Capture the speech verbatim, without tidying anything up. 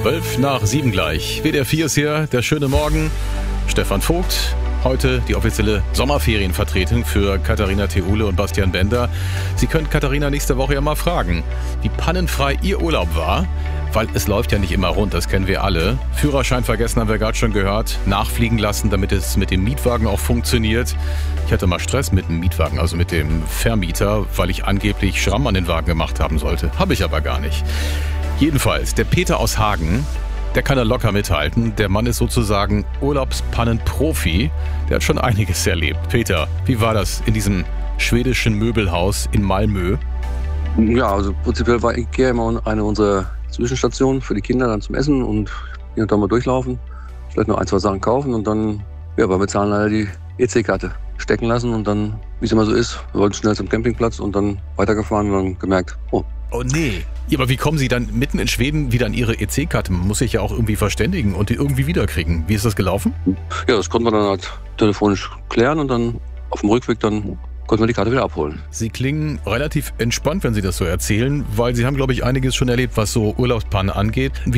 Zwölf nach sieben gleich. W D R vier ist hier, der schöne Morgen. Stefan Vogt, heute die offizielle Sommerferienvertretung für Katharina Theule und Bastian Bender. Sie können Katharina nächste Woche ja mal fragen, wie pannenfrei ihr Urlaub war, weil es läuft ja nicht immer rund, das kennen wir alle. Führerschein vergessen, haben wir gerade schon gehört, nachfliegen lassen, damit es mit dem Mietwagen auch funktioniert. Ich hatte mal Stress mit dem Mietwagen, also mit dem Vermieter, weil ich angeblich Schramm an den Wagen gemacht haben sollte. Habe ich aber gar nicht. Jedenfalls, der Peter aus Hagen, der kann da locker mithalten. Der Mann ist sozusagen Urlaubspannenprofi. Der hat schon einiges erlebt. Peter, wie war das in diesem schwedischen Möbelhaus in Malmö? Ja, also prinzipiell war Ikea immer eine unserer Zwischenstationen für die Kinder dann zum Essen und hier und da mal durchlaufen. Vielleicht noch ein, zwei Sachen kaufen und dann, ja, beim Bezahlen leider die E C-Karte stecken lassen und dann, wie es immer so ist, wir wollten schnell zum Campingplatz und dann weitergefahren und dann gemerkt, oh. Oh nee. Ja, aber wie kommen Sie dann mitten in Schweden wieder an Ihre E C-Karte? Man muss sich ja auch irgendwie verständigen und die irgendwie wiederkriegen. Wie ist das gelaufen? Ja, das konnten wir dann halt telefonisch klären und dann auf dem Rückweg dann konnten wir die Karte wieder abholen. Sie klingen relativ entspannt, wenn Sie das so erzählen, weil Sie haben, glaube ich, einiges schon erlebt, was so Urlaubspannen angeht. Wie